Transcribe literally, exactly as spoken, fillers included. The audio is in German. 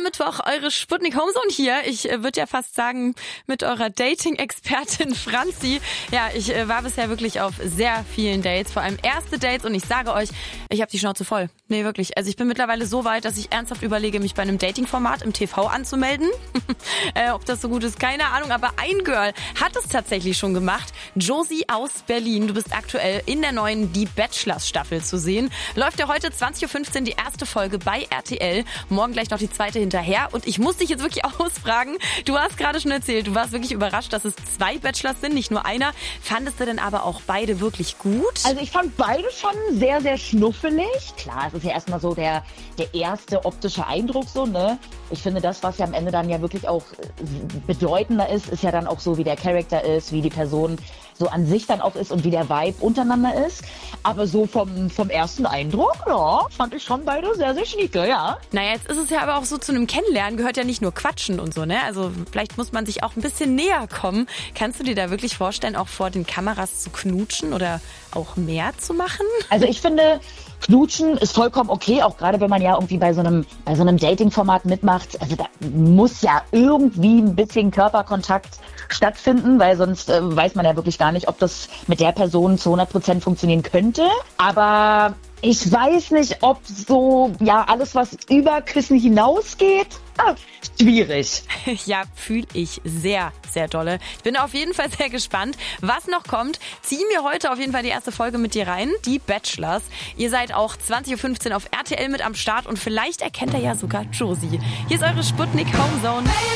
am Mittwoch, eure Sputnik Homezone hier. Ich äh, würde ja fast sagen, mit eurer Dating-Expertin Franzi. Ja, ich äh, war bisher wirklich auf sehr vielen Dates, vor allem erste Dates. Und ich sage euch, ich habe die Schnauze voll. Nee, wirklich. Also ich bin mittlerweile so weit, dass ich ernsthaft überlege, mich bei einem Dating-Format im T V anzumelden. äh, ob das so gut ist, keine Ahnung. Aber ein Girl hat es tatsächlich schon gemacht. Josie aus Berlin. Du bist aktuell in der neuen Die Bachelors-Staffel zu sehen. Läuft ja heute zwanzig Uhr fünfzehn die erste Folge bei R T L. Morgen gleich noch die zweite hinterher. Und ich muss dich jetzt wirklich ausfragen. Du hast gerade schon erzählt, du warst wirklich überrascht, dass es zwei Bachelors sind, nicht nur einer. Fandest du denn aber auch beide wirklich gut? Also ich fand beide schon sehr, sehr schnuffelig. Klar, es ist ja erstmal so der, der erste optische Eindruck so, ne? Ich finde, das, was ja am Ende dann ja wirklich auch bedeutender ist, ist ja dann auch so, wie der Charakter ist, wie die Person so an sich dann auch ist und wie der Vibe untereinander ist. Aber so vom, vom ersten Eindruck, ja, fand ich schon beide sehr, sehr schnieke, ja. Naja, jetzt ist es ja aber auch so, zu einem Kennenlernen gehört ja nicht nur Quatschen und so, ne? Also vielleicht muss man sich auch ein bisschen näher kommen. Kannst du dir da wirklich vorstellen, auch vor den Kameras zu knutschen oder auch mehr zu machen? Also ich finde, Knutschen ist vollkommen okay, auch gerade wenn man ja irgendwie bei so einem, bei so einem Dating-Format mitmacht. Also da muss ja irgendwie ein bisschen Körperkontakt stattfinden, weil sonst äh, weiß man ja wirklich gar nicht, ob das mit der Person zu hundert Prozent funktionieren könnte. Aber ich weiß nicht, ob so, ja, alles, was über Küssen hinausgeht, ah, schwierig. Ja, fühle ich sehr, sehr dolle. Ich bin auf jeden Fall sehr gespannt, was noch kommt. Zieh mir heute auf jeden Fall die erste Folge mit dir rein, die Bachelors. Ihr seid auch zwanzig Uhr fünfzehn auf R T L mit am Start und vielleicht erkennt er ja sogar Josie. Hier ist eure Sputnik Homezone.